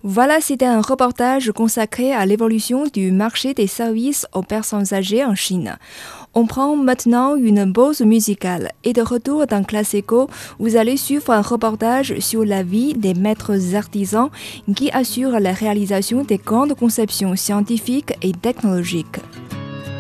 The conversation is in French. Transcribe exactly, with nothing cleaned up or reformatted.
Voilà, c'était un reportage consacré à l'évolution du marché des services aux personnes âgées en Chine. On prend maintenant une pause musicale et de retour dans Classico, vous allez suivre un reportage sur la vie des maîtres artisans qui assurent la réalisation des grandes conceptions scientifiques et technologiques.